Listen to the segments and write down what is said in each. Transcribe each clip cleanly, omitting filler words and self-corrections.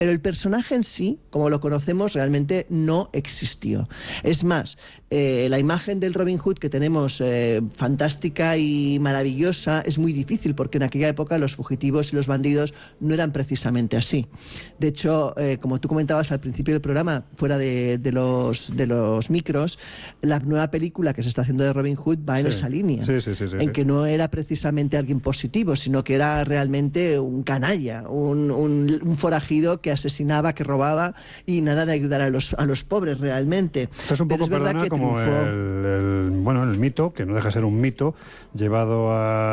Pero el personaje en sí, como lo conocemos, realmente no existió. Es más, la imagen del Robin Hood que tenemos, fantástica y maravillosa, es muy difícil porque en aquella época los fugitivos y los bandidos no eran precisamente así. De hecho, como tú comentabas al principio del programa, fuera de los micros, la nueva película que se está haciendo de Robin Hood va en esa línea, en que no era precisamente alguien positivo, sino que era realmente un canalla, un forajido que asesinaba, que robaba y nada de ayudar a los pobres realmente. Esto es un poco, perdona, como el mito, que no deja de ser un mito, llevado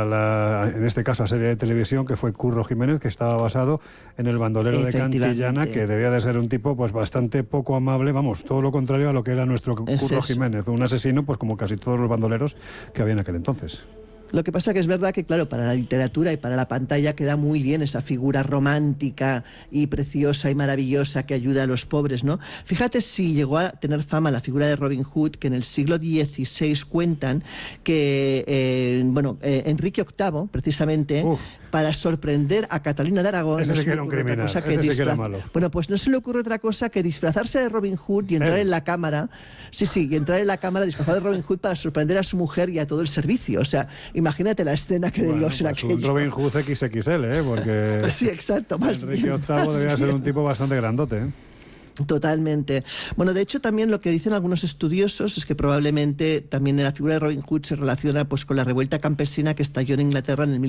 en este caso a serie de televisión, que fue Curro Jiménez, que estaba basado en el bandolero de Cantillana, que debía de ser un tipo pues bastante poco amable, vamos, todo lo contrario a lo que era nuestro Curro Jiménez, un asesino pues como casi todos los bandoleros que había en aquel entonces. Lo que pasa que es verdad que, claro, para la literatura y para la pantalla queda muy bien esa figura romántica y preciosa y maravillosa que ayuda a los pobres, ¿no? Fíjate si llegó a tener fama la figura de Robin Hood, que en el siglo XVI cuentan que, Enrique VIII, precisamente, para sorprender a Catalina de Aragón, ese sí que era un criminal, ese sí que era malo. Bueno, pues no se le ocurre otra cosa que disfrazarse de Robin Hood y entrar en la cámara, y entrar en la cámara disfrazado de Robin Hood para sorprender a su mujer y a todo el servicio. O sea, imagínate la escena que debió ser aquello. Un Robin Hood XXL, porque sí, exacto, más Enrique VIII debía ser un tipo bastante grandote, ¿eh? Totalmente. Bueno, de hecho también lo que dicen algunos estudiosos es que probablemente también la figura de Robin Hood se relaciona pues con la revuelta campesina que estalló en Inglaterra en el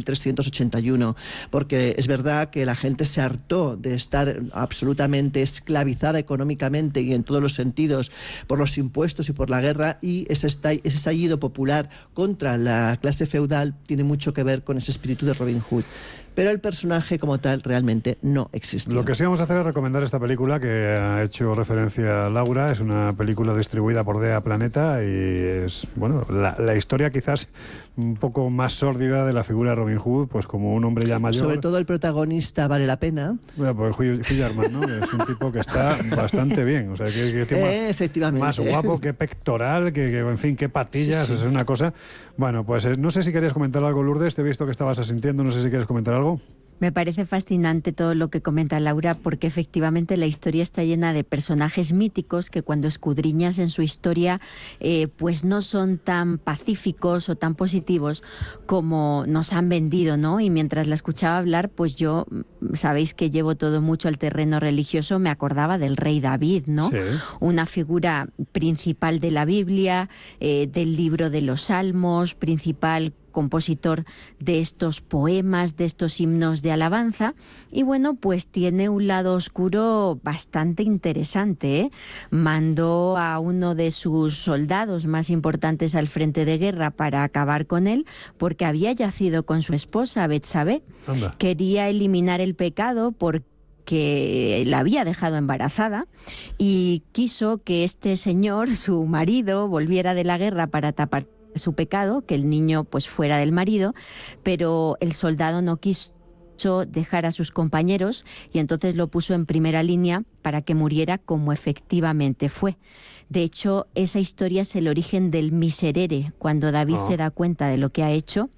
1381, porque es verdad que la gente se hartó de estar absolutamente esclavizada económicamente y en todos los sentidos por los impuestos y por la guerra, y ese estallido popular contra la clase feudal tiene mucho que ver con ese espíritu de Robin Hood. Pero el personaje como tal realmente no existió. Lo que sí vamos a hacer es recomendar esta película que ha hecho referencia Laura. Es una película distribuida por DEA Planeta y es, bueno, la historia quizás un poco más sórdida de la figura de Robin Hood, pues como un hombre ya mayor. Sobre todo el protagonista vale la pena. Bueno, pues Hugh Jackman, ¿no? Es un tipo que está bastante bien. O sea, que tiene efectivamente. Más guapo, que pectoral, que en fin, qué patillas, sí. Es una cosa. Bueno, pues no sé si querías comentar algo, Lourdes, te he visto que estabas asintiendo, no sé si quieres comentar algo. Me parece fascinante todo lo que comenta Laura, porque efectivamente la historia está llena de personajes míticos que cuando escudriñas en su historia pues no son tan pacíficos o tan positivos como nos han vendido, ¿no? Y mientras la escuchaba hablar, pues yo, sabéis que llevo todo mucho al terreno religioso, me acordaba del rey David, ¿no? Sí. Una figura principal de la Biblia, del libro de los Salmos, principal compositor de estos poemas, de estos himnos de alabanza, y bueno, pues tiene un lado oscuro bastante interesante, ¿eh? Mandó a uno de sus soldados más importantes al frente de guerra para acabar con él, porque había yacido con su esposa Betsabé. Quería eliminar el pecado porque la había dejado embarazada y quiso que este señor, su marido, volviera de la guerra para tapar su pecado, que el niño pues fuera del marido, pero el soldado no quiso dejar a sus compañeros y entonces lo puso en primera línea para que muriera como efectivamente fue. De hecho, esa historia es el origen del miserere, cuando David se da cuenta de lo que ha hecho,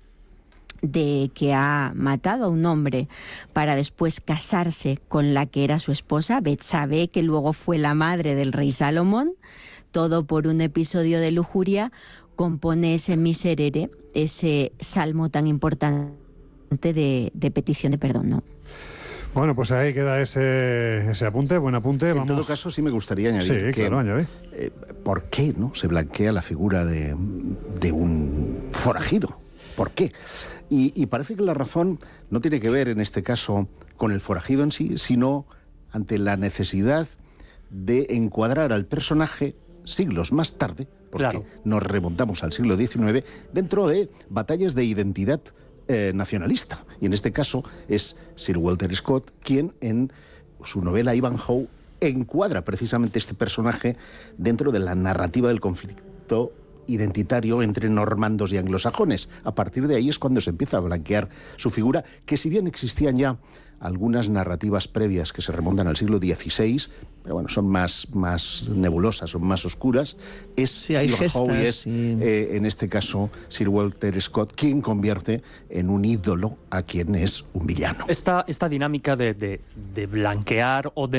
de que ha matado a un hombre para después casarse con la que era su esposa, Betsabé, que luego fue la madre del rey Salomón, todo por un episodio de lujuria. Compone ese miserere, ese salmo tan importante de petición de perdón, ¿no? Bueno, pues ahí queda ese apunte, buen apunte. En todo caso, sí me gustaría añadir que, claro, añade. ¿Por qué no se blanquea la figura de un forajido? ¿Por qué? Y parece que la razón no tiene que ver, en este caso, con el forajido en sí, sino ante la necesidad de encuadrar al personaje siglos más tarde, porque nos remontamos al siglo XIX, dentro de batallas de identidad nacionalista. Y en este caso es Sir Walter Scott quien en su novela Ivanhoe encuadra precisamente este personaje dentro de la narrativa del conflicto identitario entre normandos y anglosajones. A partir de ahí es cuando se empieza a blanquear su figura, que si bien existían ya algunas narrativas previas que se remontan al siglo XVI, pero bueno, son más nebulosas, son más oscuras, es Ivanhoe, es en este caso Sir Walter Scott quien convierte en un ídolo a quien es un villano. Esta dinámica de blanquear o de